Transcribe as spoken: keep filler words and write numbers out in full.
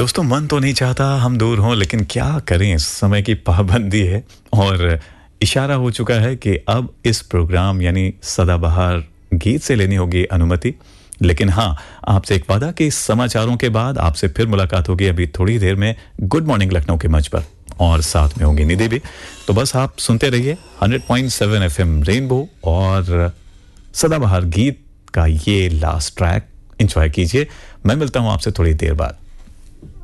दोस्तों मन तो नहीं चाहता हम दूर हों, लेकिन क्या करें, समय की पाबंदी है और इशारा हो चुका है कि अब इस प्रोग्राम यानी सदाबहार गीत से लेनी होगी अनुमति। लेकिन हाँ, आपसे एक वादा कि समाचारों के बाद आपसे फिर मुलाकात होगी अभी थोड़ी देर में गुड मॉर्निंग लखनऊ के मंच पर, और साथ में होंगी निधि भी। तो बस आप सुनते रहिए hundred point seven FM rainbow और सदाबहार गीत का ये लास्ट ट्रैक एंजॉय कीजिए। मैं मिलता हूं आपसे थोड़ी देर बाद।